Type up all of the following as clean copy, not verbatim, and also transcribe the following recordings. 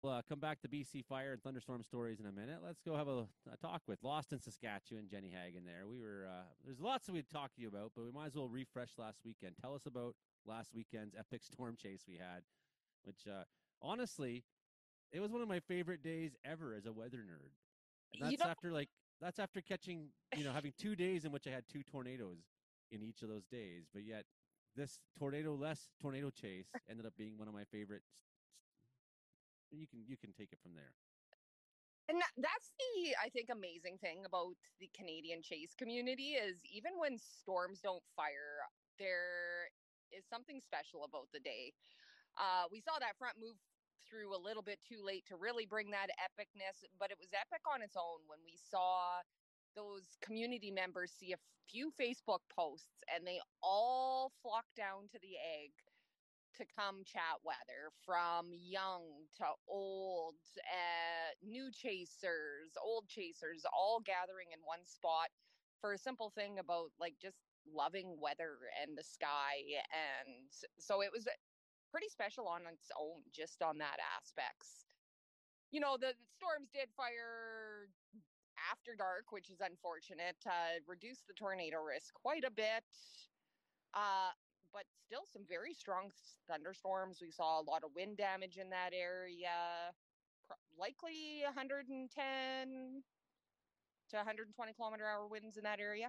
We'll come back to BC fire and thunderstorm stories in a minute. Let's go have a talk with Lost in Saskatchewan, Jenny Hagen there. We were, there's lots that we'd talk to you about, but we might as well refresh last weekend. Tell us about last weekend's epic storm chase we had, which, honestly, it was one of my favorite days ever as a weather nerd. And You know, that's after catching, having 2 days in which I had two tornadoes in each of those days. But yet, this tornado-less tornado chase ended up being one of my favorite. You can take it from there. and that's the, I think, amazing thing about the Canadian chase community is even when storms don't fire, there is something special about the day. We saw that front move through a little bit too late to really bring that epicness, but it was epic on its own when we saw those community members see a few Facebook posts and they all flocked down to the egg to come chat weather, from young to old, new chasers, old chasers, all gathering in one spot for a simple thing about like just loving weather and the sky. And so it was pretty special on its own, just on that aspects. The storms did fire after dark, which is unfortunate, reduced the tornado risk quite a bit. Uh, but still some very strong thunderstorms. We saw a lot of wind damage in that area, likely 110 to 120-kilometer-hour winds in that area.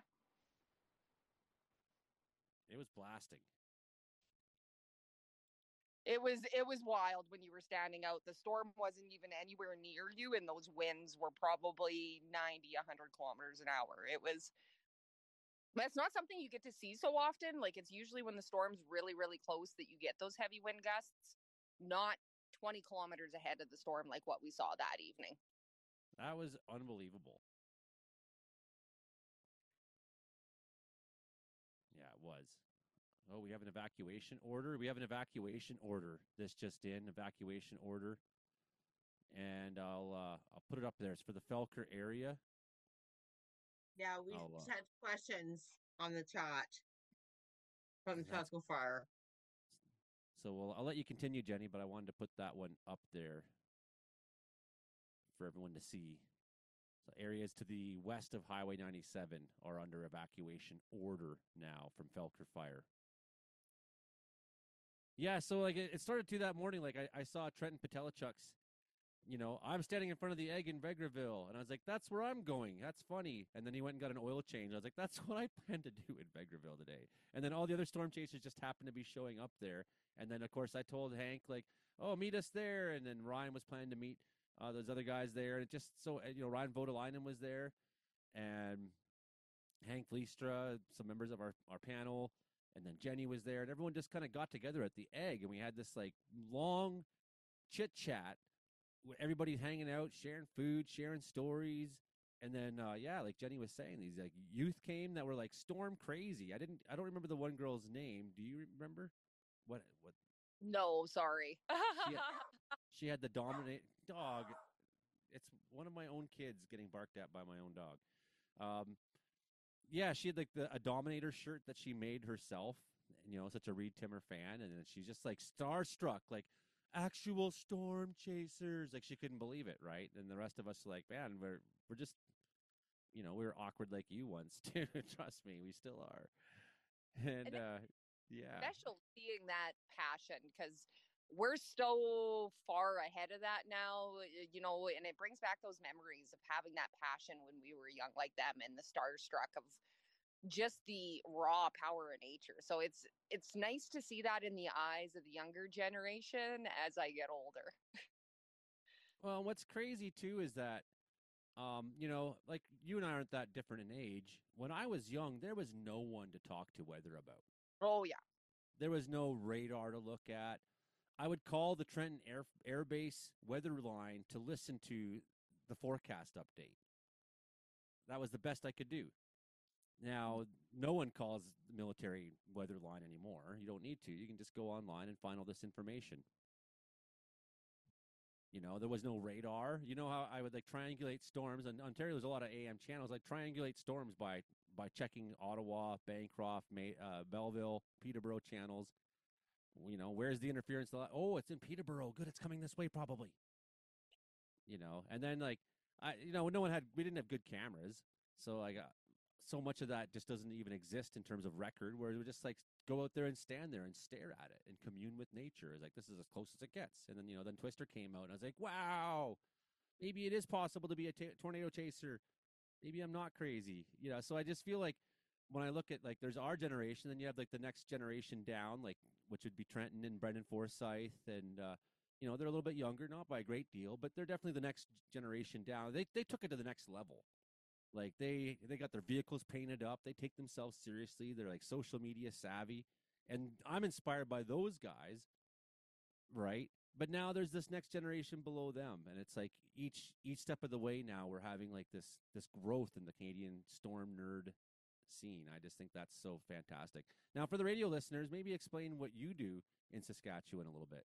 It was blasting. It was wild when you were standing out. The storm wasn't even anywhere near you, and those winds were probably 90, 100 kilometers an hour. That's not something you get to see so often. Like, it's usually when the storm's really, really close that you get those heavy wind gusts, not 20 kilometers ahead of the storm like what we saw that evening. That was unbelievable. Yeah, it was. Oh, we have an evacuation order. We have an evacuation order. This just in, evacuation order. And I'll put it up there. It's for the Felker area. Yeah, we I'll, just had questions on the chat from the that's Falco Fire. so. I'll let you continue, Jenny, but I wanted to put that one up there for everyone to see. So areas to the west of Highway 97 are under evacuation order now from Felker Fire. Yeah, so like it started to that morning. Like I saw Trenton Patelachuk's, I'm standing in front of the egg in Vegreville. And I was like, that's where I'm going. That's funny. And then he went and got an oil change. I was like, that's what I plan to do in Vegreville today. And then all the other storm chasers just happened to be showing up there. And then, of course, I told Hank, like, oh, meet us there. And then Ryan was planning to meet those other guys there. And it just so, Ryan Vodolainen was there. And Hank Leistra, some members of our panel. And then Jenny was there. And everyone just kind of got together at the egg. And we had this, like, long chit chat. Everybody's hanging out, sharing food, sharing stories. And then, like Jenny was saying, these like youth came that were like storm crazy. I don't remember the one girl's name. Do you remember what No, sorry. she had? She had the dominate dog. It's one of my own kids getting barked at by my own dog. Yeah, she had like a Dominator shirt that she made herself. Such a Reed Timmer fan, and then she's just like starstruck, like actual storm chasers. Like she couldn't believe it, right? And the rest of us like, man, we're just, we were awkward like you once too. Trust me, we still are. And And it's yeah, special seeing that passion because we're so far ahead of that now, and it brings back those memories of having that passion when we were young like them and the starstruck of just the raw power of nature. So it's nice to see that in the eyes of the younger generation as I get older. well, what's crazy too is that, like you and I aren't that different in age. When I was young, there was no one to talk to weather about. Oh yeah. There was no radar to look at. I would call the Trenton Air Base weather line to listen to the forecast update. That was the best I could do. Now, no one calls the military weather line anymore. You don't need to. You can just go online and find all this information. There was no radar. You know how I would like triangulate storms, and Ontario there's a lot of AM channels. Like triangulate storms by checking Ottawa, Bancroft, Belleville, Peterborough channels. Where's the interference? Oh, it's in Peterborough. Good, it's coming this way probably. And then like we didn't have good cameras, so like so much of that just doesn't even exist in terms of record. Where we just like go out there and stand there and stare at it and commune with nature. It's like this is as close as it gets. And then then Twister came out, and I was like, wow, maybe it is possible to be a tornado chaser. Maybe I'm not crazy. So I just feel like when I look at like there's our generation, then you have like the next generation down, like which would be Trenton and Brendan Forsyth, and they're a little bit younger, not by a great deal, but they're definitely the next generation down. They took it to the next level. Like they got their vehicles painted up. They take themselves seriously. They're like social media savvy, and I'm inspired by those guys, right? But now there's this next generation below them, and it's like each step of the way now we're having like this growth in the Canadian storm nerd scene. I just think that's so fantastic. Now, for the radio listeners, maybe explain what you do in Saskatchewan a little bit.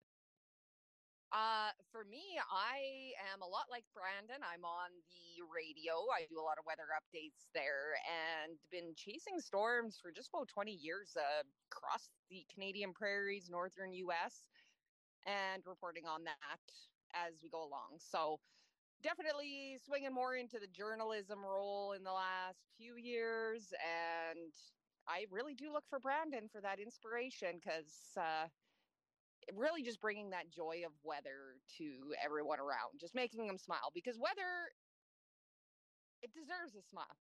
For me, I am a lot like Brandon. I'm on the radio. I do a lot of weather updates there and been chasing storms for just about 20 years across the Canadian prairies, northern US, and reporting on that as we go along. So definitely swinging more into the journalism role in the last few years. And I really do look for Brandon for that inspiration because really just bringing that joy of weather to everyone around, just making them smile because weather, it deserves a smile.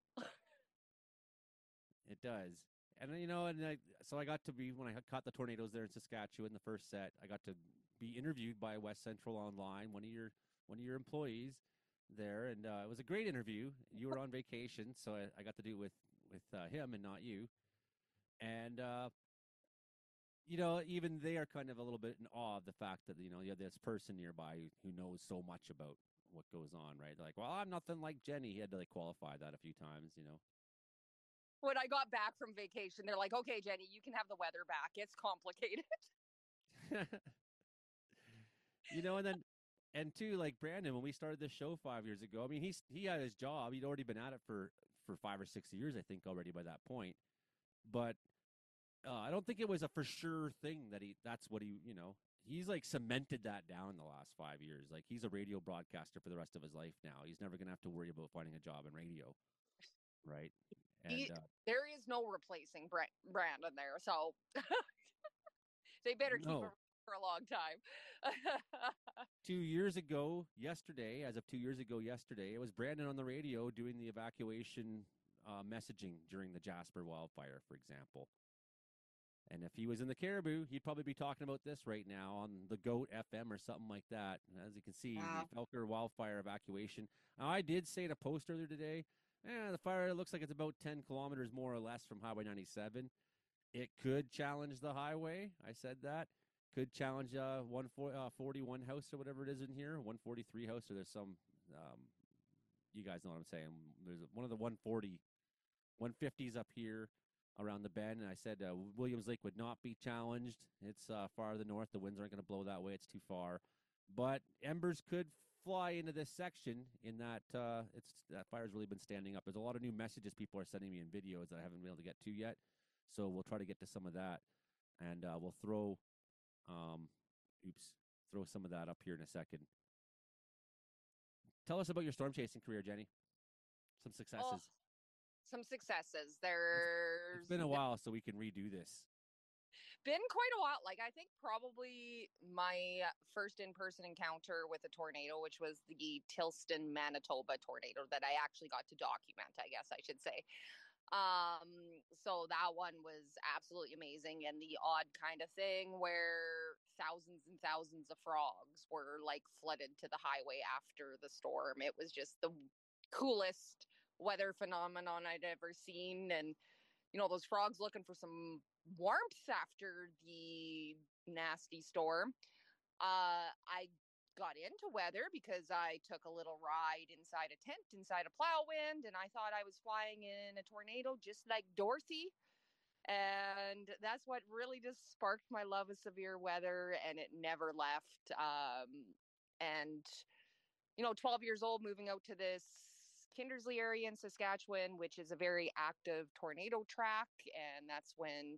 It does. And so I got to be when I caught the tornadoes there in Saskatchewan the first set. I got to be interviewed by West Central Online, one of your employees there, and it was a great interview. You were on vacation, so I got to do it with him and not you. And even they are kind of a little bit in awe of the fact that you have this person nearby who knows so much about what goes on, right? They're like, well, I'm nothing like Jenny. He had to like qualify that a few times. When I got back from vacation, they're like, okay, Jenny, you can have the weather back. It's complicated. And two, like Brandon, when we started this show 5 years ago, I mean, he had his job. He'd already been at it for 5 or 6 years, I think, already by that point. But I don't think it was a for sure thing that that's what he's like cemented that down in the last 5 years. Like he's a radio broadcaster for the rest of his life now. He's never going to have to worry about finding a job in radio. Right. And there is no replacing Brandon there. So they better keep it for a long time. 2 years ago yesterday, it was Brandon on the radio doing the evacuation messaging during the Jasper wildfire, for example. And if he was in the Caribou, he'd probably be talking about this right now on the GOAT FM or something like that. As you can see, the Falker wildfire evacuation. Now, I did say in a post earlier today, the fire looks like it's about 10 kilometers more or less from Highway 97. It could challenge the highway. I said that. Could challenge 141 house or whatever it is in here, 143 house, or there's some, you guys know what I'm saying. There's one of the 150s up here around the bend, and I said Williams Lake would not be challenged. It's farther north. The winds aren't going to blow that way. It's too far. But embers could fly into this section in that that fire's really been standing up. There's a lot of new messages people are sending me in videos that I haven't been able to get to yet. So we'll try to get to some of that, and we'll throw some of that up here in a second. Tell us about your storm chasing career, Jenny. Some successes. Some successes. There's It's been a while, so we can redo this. Been quite a while. Like, I think probably my first in-person encounter with a tornado, which was the Tilston, Manitoba tornado that I actually got to document, I guess I should say. So that one was absolutely amazing, and the odd kind of thing where thousands and thousands of frogs were like flooded to the highway after the storm. It was just the coolest weather phenomenon I'd ever seen. And those frogs looking for some warmth after the nasty storm. I got into weather because I took a little ride inside a tent inside a plow wind, and I thought I was flying in a tornado just like Dorothy. And that's what really just sparked my love of severe weather, and it never left. And 12 years old, moving out to this Kindersley area in Saskatchewan, which is a very active tornado track. And that's when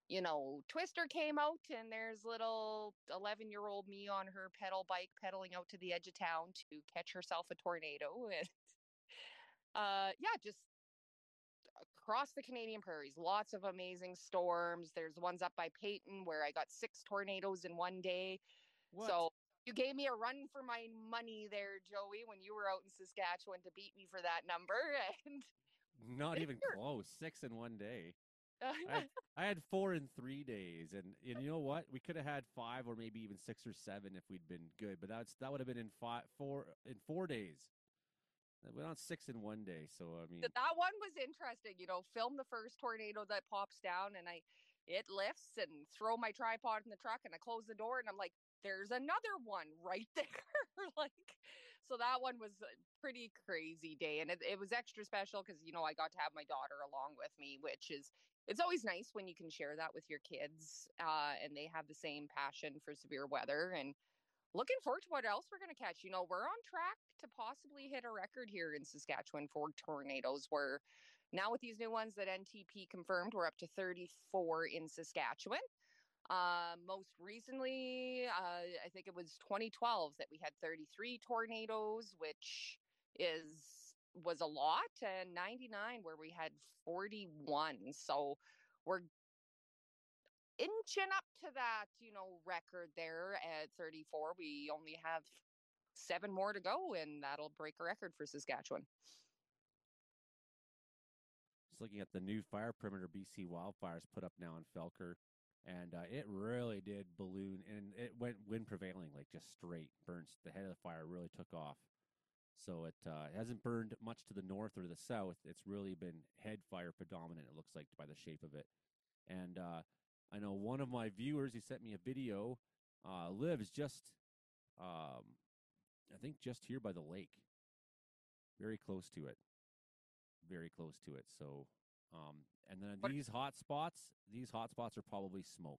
Twister came out, and there's little 11-year-old me on her pedal bike pedaling out to the edge of town to catch herself a tornado. And yeah, just across the Canadian prairies, lots of amazing storms. There's ones up by Peyton where I got 6 tornadoes in one day. What? So you gave me a run for my money there, Joey, when you were out in Saskatchewan to beat me for that number. And Not even close. 6 in one day. I had 4 in 3 days, and you know what? We could have had 5 or maybe even 6 or 7 if we'd been good. But that would have been in 4 days. We're on 6 in one day, so I mean that one was interesting. Film the first tornado that pops down, and it lifts, and throw my tripod in the truck, and I close the door, and I'm like, there's another one right there. So that one was a pretty crazy day, and it was extra special because I got to have my daughter along with me, which is it's always nice when you can share that with your kids, and they have the same passion for severe weather. And looking forward to what else we're going to catch. We're on track to possibly hit a record here in Saskatchewan for tornadoes. We're now, with these new ones that NTP confirmed, we're up to 34 in Saskatchewan. Most recently, I think it was 2012 that we had 33 tornadoes, which was a lot, and 99 where we had 41. So we're inching up to that, record there at 34. We only have 7 more to go, and that'll break a record for Saskatchewan. Just looking at the new fire perimeter BC wildfires put up now in Felker, and it really did balloon, and it went wind prevailing, like just straight burns. The head of the fire really took off. So it hasn't burned much to the north or the south. It's really been head fire predominant, it looks like, by the shape of it. And I know one of my viewers, he sent me a video, lives just, I think, just here by the lake. Very close to it. Very close to it. So, and then these hot spots are probably smoke.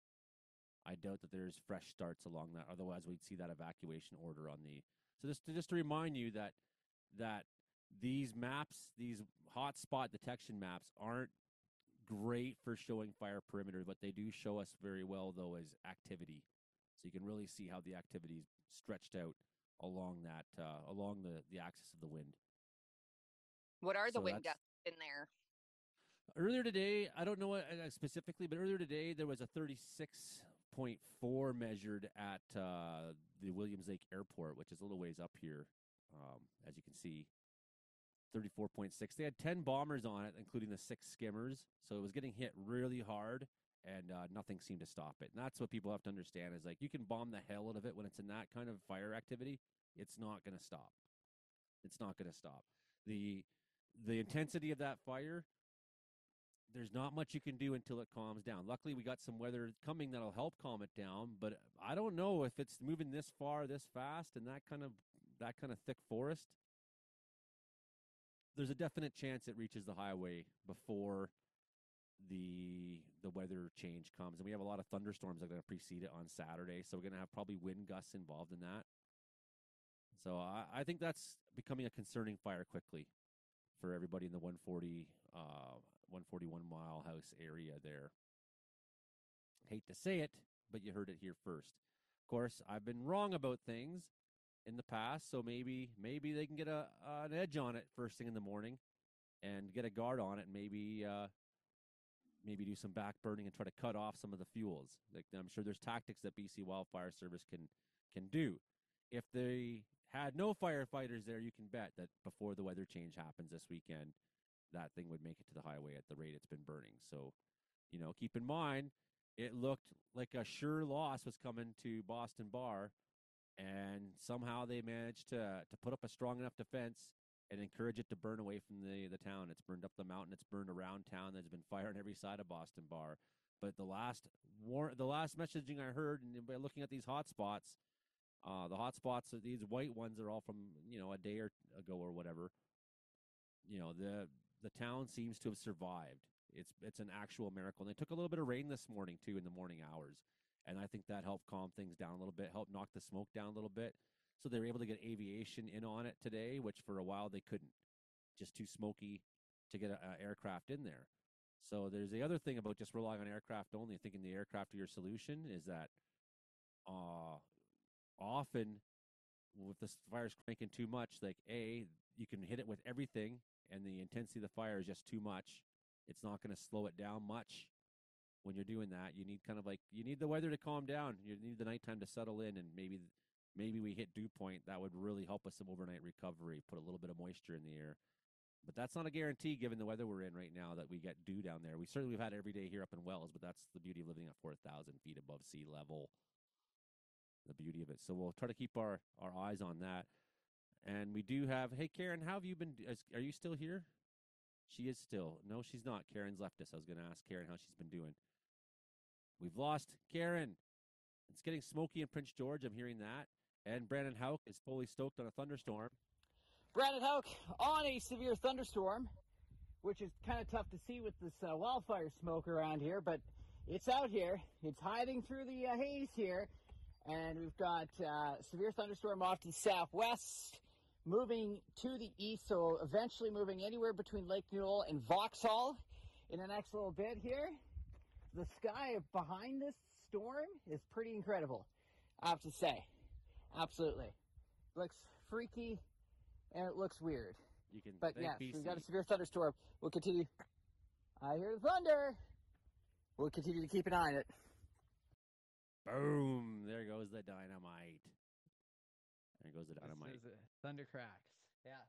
I doubt that there's fresh starts along that. Otherwise, we'd see that evacuation order on the. So just to remind you that these maps, these hot spot detection maps, aren't great for showing fire perimeter, but they do show us very well, though, as activity. So you can really see how the activity is stretched out along that along the axis of the wind. What are the wind gusts in there? Earlier today, I don't know what specifically, but earlier today there was a 36.4 measured at the Williams Lake Airport, which is a little ways up here, as you can see. 34.6. They had 10 bombers on it, including the 6 skimmers. So it was getting hit really hard, and nothing seemed to stop it. And that's what people have to understand is, like, you can bomb the hell out of it when it's in that kind of fire activity. It's not going to stop. It's not going to stop. The intensity of that fire, there's not much you can do until it calms down. Luckily, we got some weather coming that'll help calm it down, but I don't know if it's moving this far, this fast, and that kind of thick forest. There's a definite chance it reaches the highway before the weather change comes. And we have a lot of thunderstorms that are going to precede it on Saturday, so we're going to have probably wind gusts involved in that. So I think that's becoming a concerning fire quickly for everybody in the 141 Mile House area there. Hate to say it, but you heard it here first. Of course, I've been wrong about things in the past, so maybe they can get an edge on it first thing in the morning and get a guard on it, and maybe do some back burning and try to cut off some of the fuels. Like, I'm sure there's tactics that BC Wildfire Service can do. If they had no firefighters there, you can bet that before the weather change happens this weekend, that thing would make it to the highway at the rate it's been burning. So, keep in mind, it looked like a sure loss was coming to Boston Bar, and somehow they managed to put up a strong enough defense and encourage it to burn away from the town. It's burned up the mountain. It's burned around town. There's been fire on every side of Boston Bar. But the last messaging I heard, and by looking at these hot spots, the hot spots, these white ones are all from a day ago or whatever. The town seems to have survived. It's an actual miracle. And they took a little bit of rain this morning too in the morning hours, and I think that helped calm things down a little bit, helped knock the smoke down a little bit. So they were able to get aviation in on it today, which for a while they couldn't. Just too smoky to get an aircraft in there. So there's the other thing about just relying on aircraft only, thinking the aircraft are your solution, is that often if the fire's cranking too much, like you can hit it with everything, and the intensity of the fire is just too much. It's not going to slow it down much. When you're doing that, you need you need the weather to calm down. You need the nighttime to settle in, and maybe we hit dew point. That would really help us some overnight recovery. Put a little bit of moisture in the air. But that's not a guarantee given the weather we're in right now that we get dew down there. We've had it every day here up in Wells, but that's the beauty of living at 4,000 feet above sea level. The beauty of it. So we'll try to keep our eyes on that. And we do have, hey, Karen, how have you been? Are you still here? She is still. No, she's not. Karen's left us. I was going to ask Karen how she's been doing. We've lost Karen. It's getting smoky in Prince George. I'm hearing that. And Brandon Houck is fully stoked on a thunderstorm. Brandon Houck on a severe thunderstorm, which is kind of tough to see with this wildfire smoke around here, but it's out here. It's hiding through the haze here, and we've got severe thunderstorm off to the southwest, moving to the east, so eventually moving anywhere between Lake Newell and Vauxhall in the next little bit here. The sky behind this storm is pretty incredible, I have to say. Absolutely. Looks freaky. And it looks weird. But yes, we've got a severe thunderstorm. We'll continue. I hear the thunder. We'll continue to keep an eye on it. Boom. There goes the dynamite. There goes the dynamite. This is thunder cracks. Yes.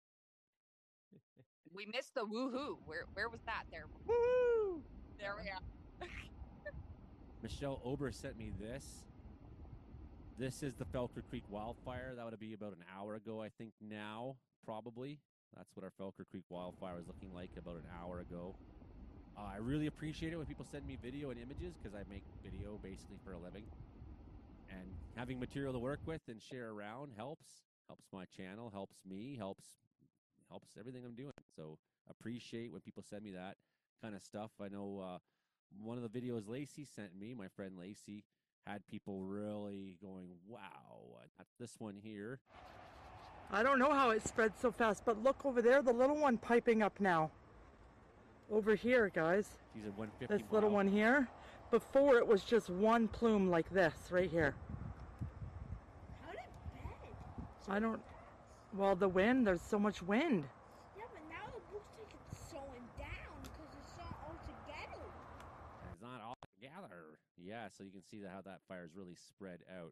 We missed the woohoo. Where was that? There. Woo! There we are. Michelle Ober sent me this. This is the Felker Creek wildfire. That would be about an hour ago, I think now, probably. That's what our Felker Creek wildfire was looking like about an hour ago. I really appreciate it when people send me video and images because I make video basically for a living. And having material to work with and share around helps. Helps my channel, helps me, helps everything I'm doing. So appreciate when people send me that kind of stuff. I know one of the videos Lacey sent me, my friend Lacey, had people really going, wow. At this one here. I don't know how it spread so fast, but look over there, the little one piping up now. Over here, guys. She's at 150. This little one here. Before it was just one plume like this, right here. How did it bed? I don't, well, the wind, there's so much wind. Yeah, but now it looks like it's slowing down because it's not all together. It's not all together. Yeah, so you can see how that fire is really spread out.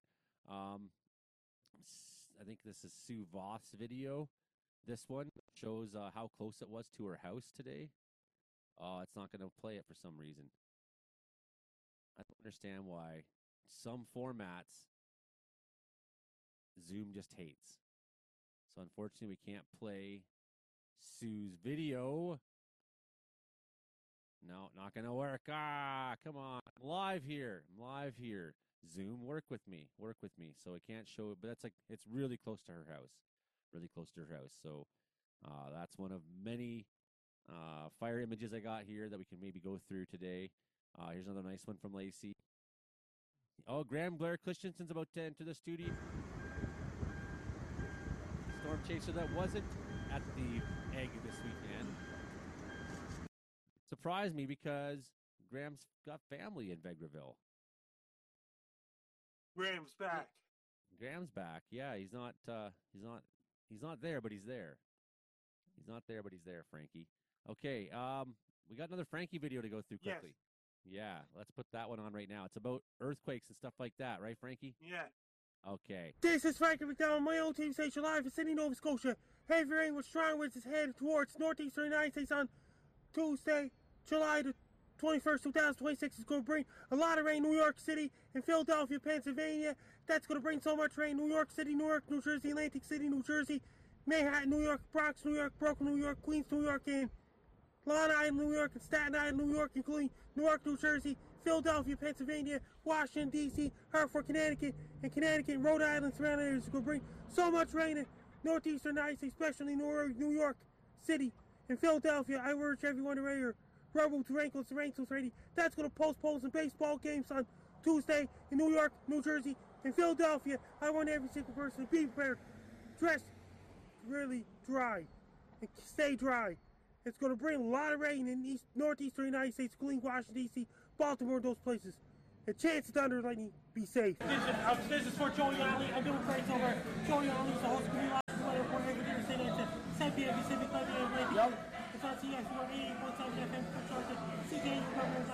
I think this is Sue Voss' video. This one shows how close it was to her house today. It's not going to play it for some reason. I don't understand why some formats Zoom just hates. So unfortunately, we can't play Sue's video. No, not going to work. Come on. I'm live here. Zoom, work with me. So I can't show it, but it's really close to her house. So that's one of many fire images I got here that we can maybe go through today. Here's another nice one from Lacey. Oh, Graham Blair Christensen's about to enter the studio. Storm chaser that wasn't at the egg this weekend. Surprised me because Graham's got family in Vegreville. Graham's back. Yeah, he's not there, but he's there. Frankie. Okay, we got another Frankie video to go through quickly. Yes. Yeah, let's put that one on right now. It's about earthquakes and stuff like that, right, Frankie? Yeah. Okay. This is Frankie McDowell, my old team station live in Sydney, Nova Scotia. Heavy rain with strong winds is headed towards northeastern United States on Tuesday, July the 21st, 2026. Is going to bring a lot of rain. New York City and Philadelphia, Pennsylvania. That's going to bring so much rain. New York City, New York, New Jersey, Atlantic City, New Jersey, Manhattan, New York, Bronx, New York, Brooklyn, New York, Queens, New York, and Long Island, New York, and Staten Island, New York, including Newark, New Jersey, Philadelphia, Pennsylvania, Washington, D.C., Hartford, Connecticut, and Rhode Island surrounding areas. Is going to bring so much rain in northeastern United States, especially New York City and Philadelphia. I urge everyone to wear your rubber raincoats and raincoats ready. That's going to postpone some baseball games on Tuesday in New York, New Jersey, and Philadelphia. I want every single person to be prepared, dress really dry, and stay dry. It's going to bring a lot of rain in northeastern United States, including Washington, D.C., Baltimore, those places. A chance of thunder and lightning. Be safe. This is for Joey Ollie. I'm doing great over. Joey Ollie's the host of the weather report every day. Say that to 7 p.m. Pacific Time and Atlantic. Yep. It's on CS 88.7 FM for Charlotte. CJ number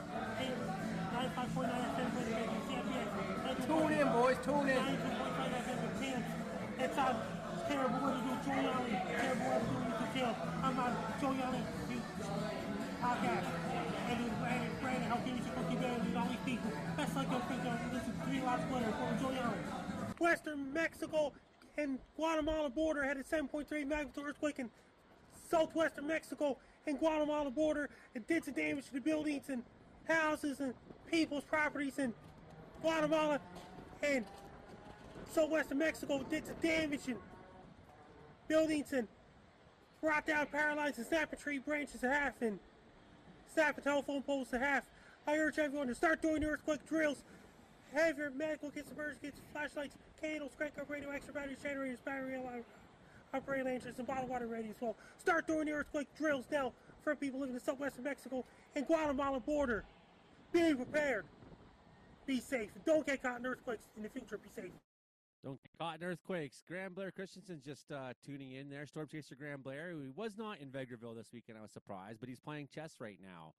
95.9 FM for the CFPX. Tune in, boys. Tune in. 92.5 FM for Chance. It's on Terrible Weather do Joey Ollie. Terrible Weather do YouTube channel. I'm on Joey Ollie podcast. And Brandon, how can you cookie band with all these people? That's like a thing. This is 3 lots of weather for Joey Ollie. Western Mexico and Guatemala border had a 7.3 magnitude earthquake in southwestern Mexico and Guatemala border. It did some damage to the buildings and houses and people's properties in Guatemala and southwestern Mexico. Did some damage in buildings and brought down, paralyzed, and snapped a tree branches in half and snapped a telephone poles in half. I urge everyone to start doing earthquake drills. Have your medical kits, emergency kits, flashlights, candles, crank up radio, extra batteries, generators, battery alarm, operating lanterns, and bottled water ready as well. Start doing the earthquake drills now for people living in southwestern Mexico and Guatemala border. Be prepared. Be safe. Don't get caught in earthquakes in the future. Be safe. Don't get caught in earthquakes. Graham Blair Christensen just tuning in there. Storm Chaser Graham Blair, who was not in Vegreville this weekend. I was surprised, but he's playing chess right now.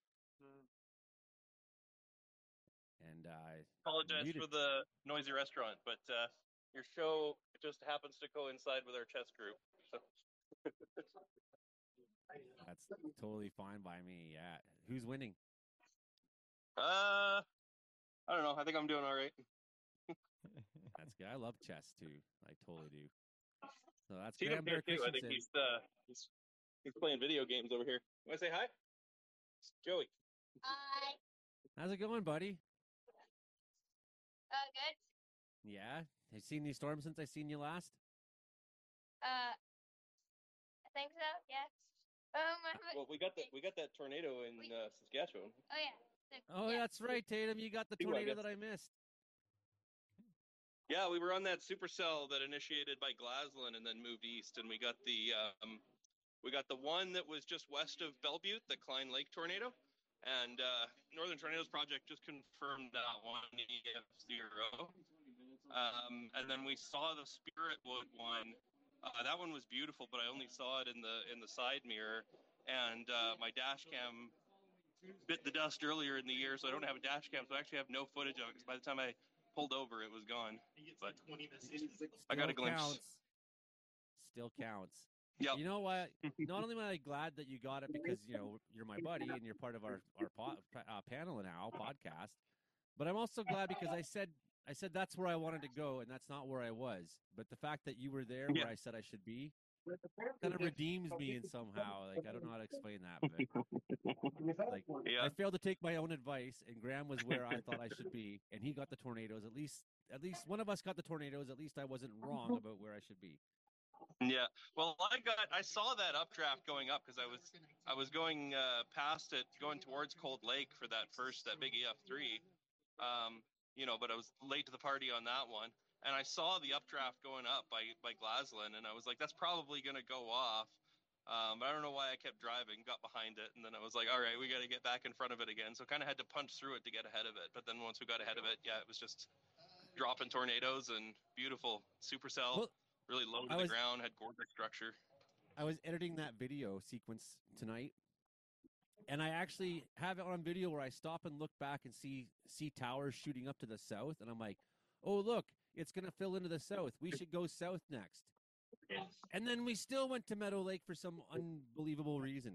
And apologize for the noisy restaurant, but your show just happens to coincide with our chess group. So. That's totally fine by me. Yeah. Who's winning? I don't know. I think I'm doing all right. That's good. I love chess too. I totally do. So that's Seen Graham him here Blair too. I think Christensen. he's playing video games over here. Want to say hi? It's Joey. Hi. How's it going, buddy? Good. Yeah. Have you seen any storms since I seen you last? I think so. Yeah. Well, we got that tornado in Saskatchewan. Oh yeah. Oh, yeah. that's right, Tatum. You got the Two, I tornado guess. that I missed. Yeah, we were on that supercell that initiated by Glaslyn and then moved east, and we got the one that was just west of Belbutte, the Klein Lake tornado, and Northern Tornadoes Project just confirmed that one EF0. And then we saw the Spiritwood one. That one was beautiful, but I only saw it in the side mirror, and my dash cam bit the dust earlier in the year, so I don't have a dash cam, so I actually have no footage of it, because by the time I pulled over, it was gone. But I got a glimpse. Still counts. Yep. You know what? Not only am I glad that you got it because, you know, you're my buddy and you're part of our panel now, podcast, but I'm also glad because I said that's where I wanted to go, and that's not where I was. But the fact that you were there where I said I should be kind of redeems me in somehow. Like, I don't know how to explain that, but like, I failed to take my own advice, and Graham was where I thought I should be, and he got the tornadoes. At least one of us got the tornadoes. At least I wasn't wrong about where I should be. Yeah. Well, I saw that updraft going up because I was going past it, going towards Cold Lake for that big EF3. But I was late to the party on that one. And I saw the updraft going up by Glaslyn, and I was like, that's probably going to go off. But I don't know why I kept driving, got behind it, and then I was like, all right, we got to get back in front of it again. So kind of had to punch through it to get ahead of it. But then once we got ahead of it, it was just dropping tornadoes and beautiful supercell, really low to the ground, had gorgeous structure. I was editing that video sequence tonight, and I actually have it on video where I stop and look back and see towers shooting up to the south, and I'm like, oh, look, it's going to fill into the south. We should go south next. And then we still went to Meadow Lake for some unbelievable reason.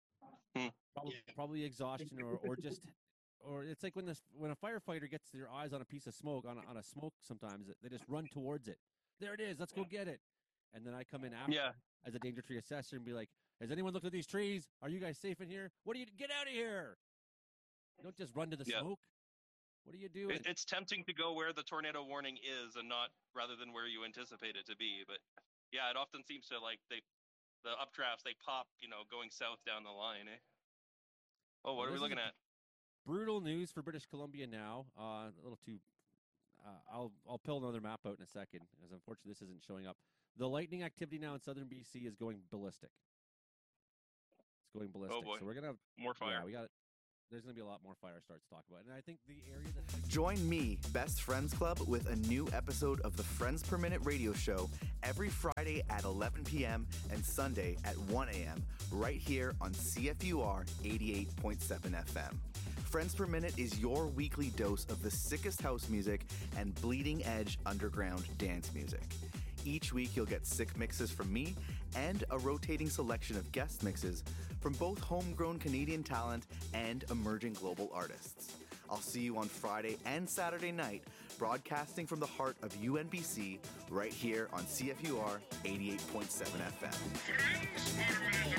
Probably exhaustion or it's like when a firefighter gets their eyes on a piece of smoke, on a smoke sometimes, they just run towards it. There it is. Let's go get it. And then I come in after as a danger tree assessor and be like, has anyone looked at these trees? Are you guys safe in here? Get out of here. You don't just run to the smoke. What are you doing? It's tempting to go where the tornado warning is and not rather than where you anticipate it to be. But yeah, it often seems to the updrafts, they pop, going south down the line. Oh, what are we looking at? Brutal news for British Columbia now. A little too. I'll pull another map out in a second because unfortunately this isn't showing up. The lightning activity now in southern BC is going ballistic. going ballistic. boy. So we're gonna have More fire. Yeah, we got. There's gonna be a lot more fire starts to talk about, and I think the area that Join me, Best Friends Club, with a new episode of the Friends Per Minute radio show every Friday at 11 p.m. and Sunday at 1 a.m. right here on CFUR 88.7 FM. Friends Per Minute is your weekly dose of the sickest house music and bleeding edge underground dance music. Each week you'll get sick mixes from me and a rotating selection of guest mixes from both homegrown Canadian talent and emerging global artists. I'll see you on Friday and Saturday night, broadcasting from the heart of UNBC right here on CFUR 88.7 FM.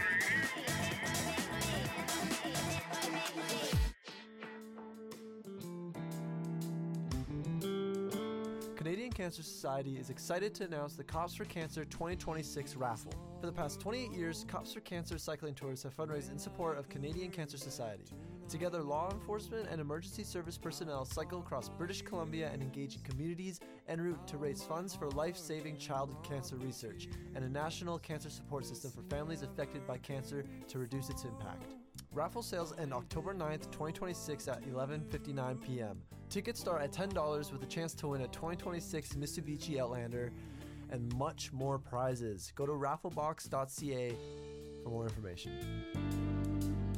Canadian Cancer Society is excited to announce the Cops for Cancer 2026 raffle. For the past 28 years, Cops for Cancer cycling tours have fundraised in support of Canadian Cancer Society. Together, law enforcement and emergency service personnel cycle across British Columbia and engage in communities en route to raise funds for life-saving childhood cancer research and a national cancer support system for families affected by cancer to reduce its impact. Raffle sales end October 9th, 2026 at 11:59 p.m. Tickets start at $10 with a chance to win a 2026 Mitsubishi Outlander and much more prizes. Go to rafflebox.ca for more information.